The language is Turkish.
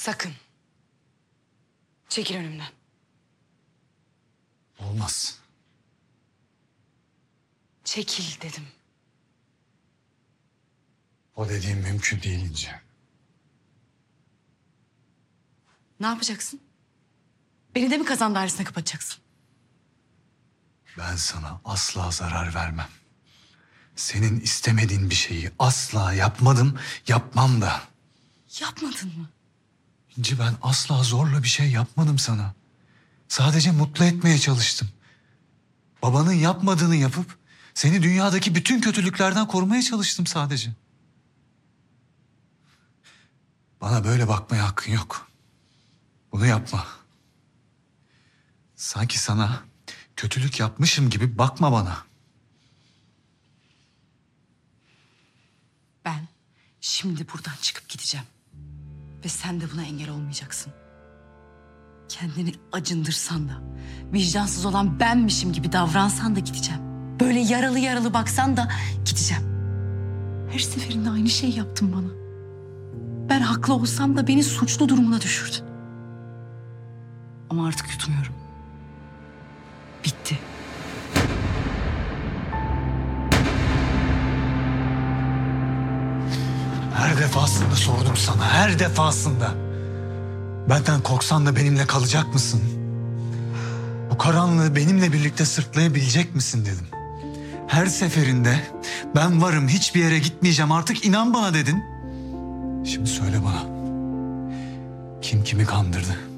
Sakın. Çekil önümden. Olmaz. Çekil dedim. O dediğim mümkün değil İnci. Ne yapacaksın? Beni de mi kazan dairesine kapatacaksın? Ben sana asla zarar vermem. Senin istemediğin bir şeyi asla yapmadım, yapmam da. Yapmadın mı? İnci, ben asla zorla bir şey yapmadım sana. Sadece mutlu etmeye çalıştım. Babanın yapmadığını yapıp seni dünyadaki bütün kötülüklerden korumaya çalıştım sadece. Bana böyle bakmaya hakkın yok. Bunu yapma. Sanki sana kötülük yapmışım gibi bakma bana. Ben şimdi buradan çıkıp gideceğim. Ve sen de buna engel olmayacaksın. Kendini acındırsan da, vicdansız olan benmişim gibi davransan da gideceğim. Böyle yaralı yaralı baksan da gideceğim. Her seferinde aynı şeyi yaptın bana. Ben haklı olsam da beni suçlu durumuna düşürdün. Ama artık yutmuyorum. Bitti. Her defasında sordum sana, her defasında. Benden korksan da benimle kalacak mısın? Bu karanlığı benimle birlikte sırtlayabilecek misin dedim. Her seferinde ben varım, hiçbir yere gitmeyeceğim, artık inan bana dedin. Şimdi söyle bana, kim kimi kandırdı?